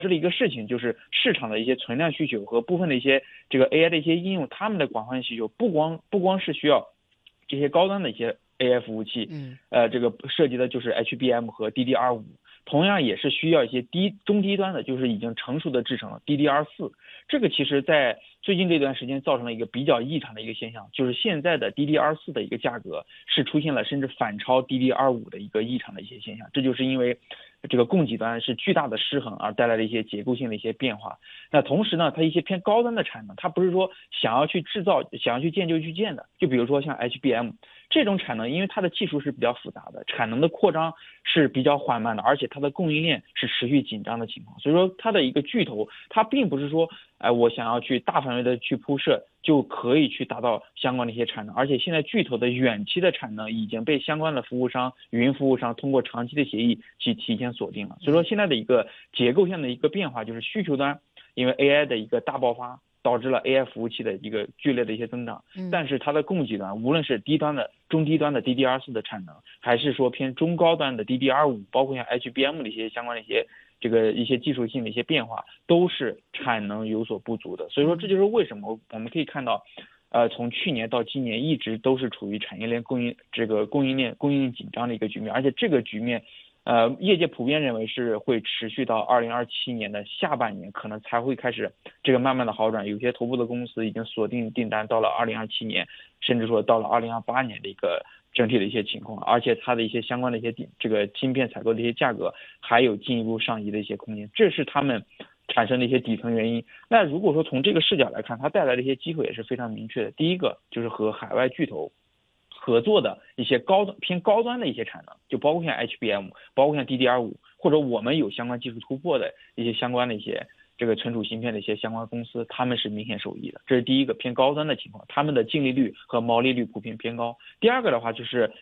致了一个事情，就是市场的一些存量需求和部分的一些这个 AI 的一些应用，他们的广泛需求不光是需要这些高端的一些 AI 服务器，这个涉及的就是 HBM 和 DDR5，同样也是需要一些中低端的，就是已经成熟的制程 DDR4。这个其实在最近这段时间造成了一个比较异常的一个现象，就是现在的 DDR4的一个价格是出现了甚至反超 DDR5的一个异常的一些现象，这就是因为这个供给端是巨大的失衡而带来的一些结构性的一些变化。那同时呢，它一些偏高端的产能，它不是说想要去制造、想要去建就去建的，就比如说像 HBM 这种产能，因为它的技术是比较复杂的，产能的扩张是比较缓慢的，而且它的供应链是持续紧张的情况，所以说它的一个巨头，它并不是说我想要去大范围的去铺设就可以去达到相关的一些产能，而且现在巨头的远期的产能已经被相关的服务商、云服务商通过长期的协议去提前锁定了。所以说现在的一个结构性的一个变化，就是需求端因为 AI 的一个大爆发，导致了 AI 服务器的一个剧烈的一些增长，但是它的供给端，无论是低端的、中低端的 DDR4 的产能，还是说偏中高端的 DDR5，包括像 HBM 的一些相关的一些技术性的一些变化，都是产能有所不足的。所以说这就是为什么我们可以看到，从去年到今年一直都是处于产业链供应链紧张的一个局面，而且这个局面业界普遍认为是会持续到2027年的下半年，可能才会开始这个慢慢的好转。有些头部的公司已经锁定订单到了2027年，甚至说到了2028年的一个整体的一些情况，而且它的一些相关的一些这个芯片采购的一些价格还有进一步上移的一些空间，这是他们产生的一些底层原因。那如果说从这个视角来看，它带来的一些机会也是非常明确的。第一个就是和海外巨头合作的一些偏高端的一些产能，就包括像 HBM， 包括像 DDR5， 或者我们有相关技术突破的一些相关的一些这个存储芯片的一些相关公司，他们是明显受益的。这是第一个偏高端的情况，他们的净利率和毛利率普遍偏高。第二个的话就是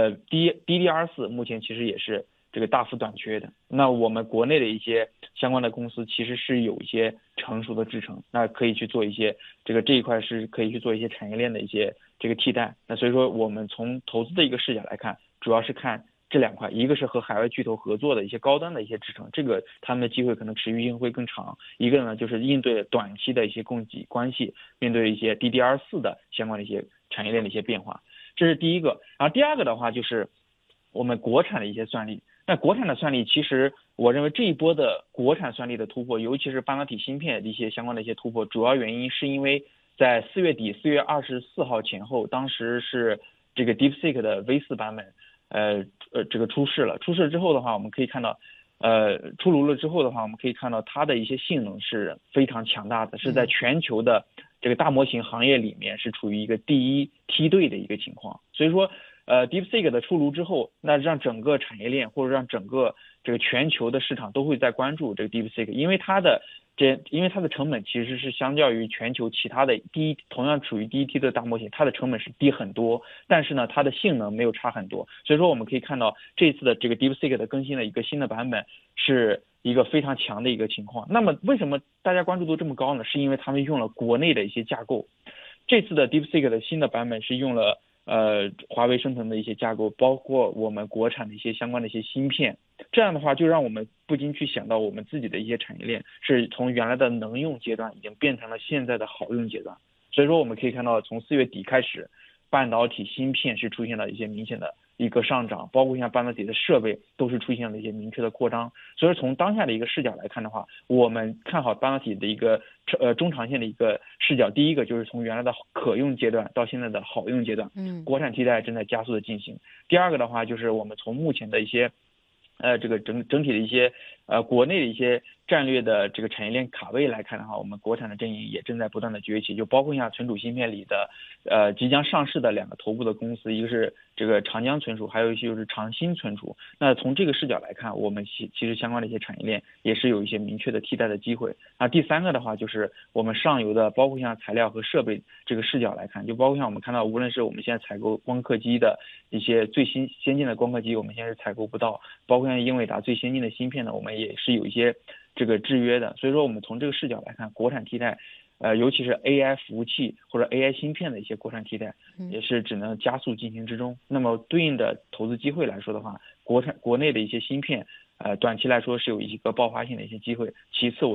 DDR4 目前其实也是这个大幅短缺的。那我们国内的一些相关的公司其实是有一些成熟的制程，那可以去做一些这一块是可以去做一些产业链的一些这个替代。那所以说我们从投资的一个视角来看，主要是看这两块，一个是和海外巨头合作的一些高端的一些制程，这个他们的机会可能持续性会更长；一个呢就是应对短期的一些供给关系，面对一些 DDR4 的相关的一些产业链的一些变化，这是第一个。然后第二个的话就是我们国产的一些算力。那国产的算力，其实我认为这一波的国产算力的突破，尤其是半导体芯片的一些相关的一些突破，主要原因是因为在4月底4月24号前后，当时是这个 DeepSeek 的 V4 版本这个出世之后的话，我们可以看到出炉了之后的话，我们可以看到它的一些性能是非常强大的，是在全球的这个大模型行业里面是处于一个第一梯队的一个情况。所以说DeepSeek 的出炉之后，那让整个产业链或者让整个这个全球的市场都会在关注这个 DeepSeek，因为它的成本其实是相较于全球其他的同样处于第一梯的大模型，它的成本是低很多，但是呢它的性能没有差很多。所以说我们可以看到这一次的这个 DeepSeek 的更新的一个新的版本是一个非常强的一个情况。那么为什么大家关注度这么高呢？是因为他们用了国内的一些架构。这次的 DeepSeek 的新的版本是用了华为生成的一些架构，包括我们国产的一些相关的一些芯片，这样的话就让我们不禁去想到我们自己的一些产业链是从原来的能用阶段已经变成了现在的好用阶段。所以说我们可以看到从4月底开始，半导体芯片是出现了一些明显的一个上涨，包括像半导体的设备都是出现了一些明确的扩张。所以说从当下的一个视角来看的话，我们看好半导体的一个中长线的一个视角。第一个就是从原来的可用阶段到现在的好用阶段，国产替代正在加速的进行。第二个的话就是我们从目前的一些这个整体的一些国内的一些战略的这个产业链卡位来看的话，我们国产的阵营也正在不断的崛起，就包括像存储芯片里的即将上市的两个头部的公司，一个是这个长江存储，还有一些就是长兴存储。那从这个视角来看，我们其实相关的一些产业链也是有一些明确的替代的机会。那第三个的话就是我们上游的，包括像材料和设备这个视角来看，就包括像我们看到无论是我们现在采购光刻机的一些最先进的光刻机，我们现在是采购不到，包括像英伟达最先进的芯片呢，我们也是有一些这个制约的。所以说我们从这个视角来看，国产替代尤其是 AI 服务器或者 AI 芯片的一些国产替代也是只能加速进行之中。那么对应的投资机会来说的话，国内的一些芯片短期来说是有一个爆发性的一些机会。其次